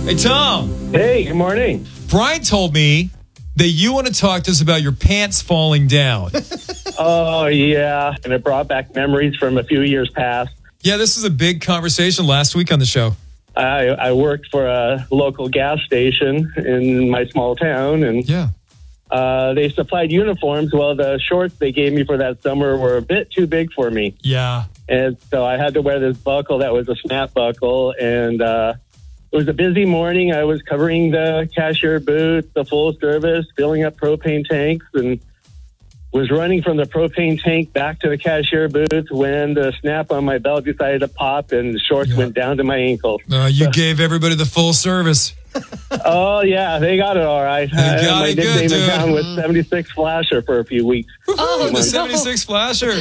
Hey, Tom. Hey, good morning. Brian told me that you want to talk to us about your pants falling down. Oh, yeah. And it brought back memories from a few years past. Yeah, this was a big conversation last week on the show. I worked for a local gas station in my small town, and Yeah. they supplied uniforms. Well, the shorts they gave me for that summer were a bit too big for me. Yeah. And so I had to wear this buckle that was a snap buckle, and it was a busy morning. I was covering the cashier booth, the full service, filling up propane tanks, and was running from the propane tank back to the cashier booth when the snap on my belt decided to pop and the shorts went down to my ankles. You gave everybody the full service. Oh, yeah, they got it all right. got My it good, nickname in dude. town was 76 Flasher for a few weeks. Oh, the 76 Flasher.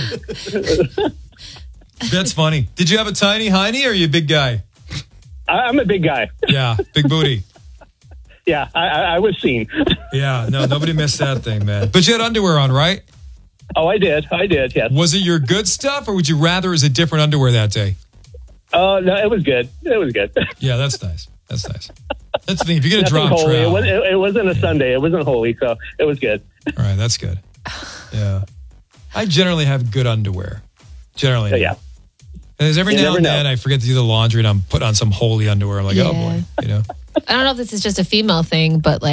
That's funny. Did you have a tiny hiney or are you a big guy? I'm a big guy. Yeah, big booty. Yeah, I was seen. Yeah, no, nobody missed that thing, man. But you had underwear on, right? Oh, I did, yes. Was it your good stuff or would you rather it was a different underwear that day? Oh, no, it was good. It was good. Yeah, that's nice. That's nice. That's the thing. If you're going to Nothing drop holy. trout. It wasn't a Sunday. It wasn't holy, so it was good. All right, that's good. Yeah. I generally have good underwear. Generally. Yeah. There's every You now never and know. then I forget to do the laundry and I'm put on some holy underwear. I'm like, oh boy, you know. I don't know if this is just a female thing, but like,